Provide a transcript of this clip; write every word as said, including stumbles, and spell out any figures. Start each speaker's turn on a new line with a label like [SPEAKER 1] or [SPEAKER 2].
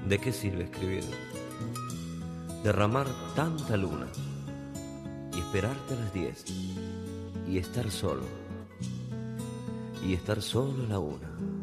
[SPEAKER 1] ¿De qué sirve escribir? Derramar tanta luna y esperarte a las diez y estar solo, y estar solo a la una.